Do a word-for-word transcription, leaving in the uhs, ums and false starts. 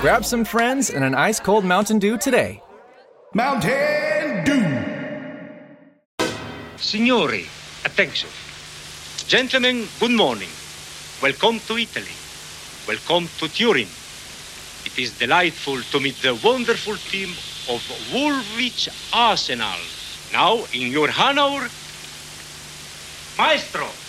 Grab some friends and an ice-cold Mountain Dew today. Mountain Dew! Signori, attention. Gentlemen, good morning. Welcome to Italy. Welcome to Turin. It is delightful to meet the wonderful team of Woolwich Arsenal. Now, in your honor, Maestro.